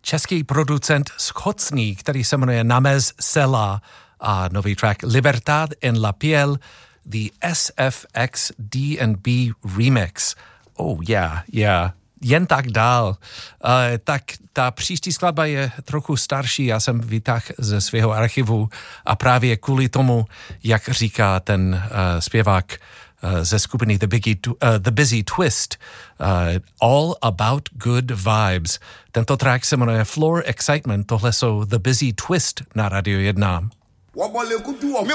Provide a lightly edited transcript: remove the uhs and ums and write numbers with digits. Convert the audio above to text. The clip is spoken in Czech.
český producent Schocný, který se jmenuje Namez Sela a nový track Libertad en la piel, the SFX D&B remix. Oh yeah. Jen tak dál. Tak ta příští skladba je trochu starší, já jsem vytáhl ze svého archivu a právě kvůli tomu, jak říká ten zpěvák ze skupiny The Busy Twist, All About Good Vibes. Tento track se jmenuje Floor Excitement, tohle jsou The Busy Twist na Radio 1.